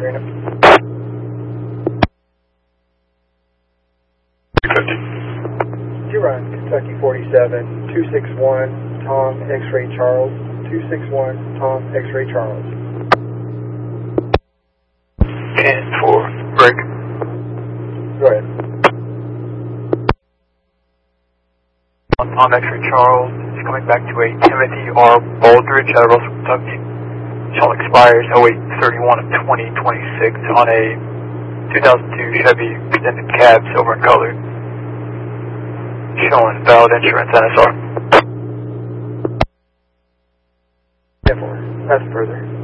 Greenup. 250. You run Kentucky 47, 261, Tom X-Ray Charles, 261, Tom X-Ray Charles. 10-4, break. Go ahead. Tom X-Ray Charles is coming back to a Timothy R. Baldridge out of Russell, Kentucky. Shall expires 08/31 of 2026 on a 2002 Chevy extended cab, silver and colored. Showing valid insurance, NSR. 10-4. Pass further.